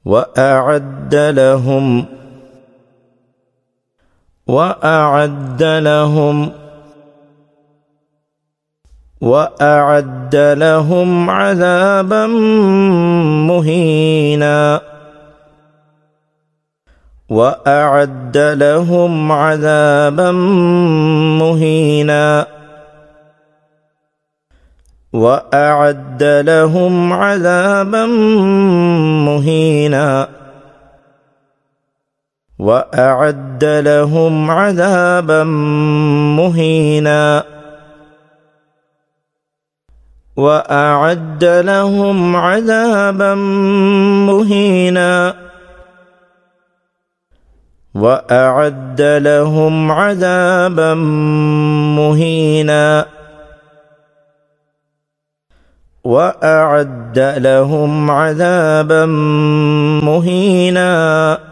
وأعد لهم وأعد لهم وأعد لهم عذابا مهينا وأعد لهم عذابا مهينا وأعد لهم عذابا مهينا وأعد لهم عذابا مهينا وأعد لهم عذابا مهينا وأعد لهم عذابا مهينا وأعد لهم عذابا مهينا